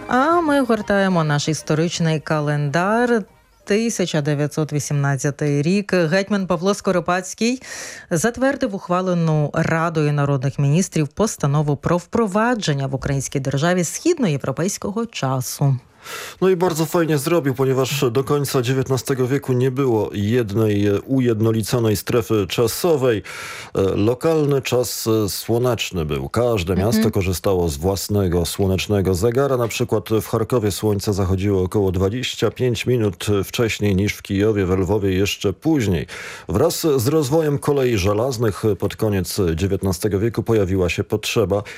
А ми гортаємо наш історичний календар. 1918 рік гетьман Павло Скоропадський затвердив ухвалену Радою народних міністрів постанову про wprowadzenia w ukraińskiej державі східноєвропейського часу. No i bardzo fajnie zrobił, ponieważ do końca XIX wieku nie było jednej ujednoliconej strefy czasowej. Lokalny czas słoneczny był. Każde miasto korzystało z własnego słonecznego zegara. Na przykład w Charkowie słońce zachodziło około 25 minut wcześniej niż w Kijowie, w Lwowie jeszcze później. Wraz z rozwojem kolei żelaznych pod koniec XIX wieku pojawiła się potrzeba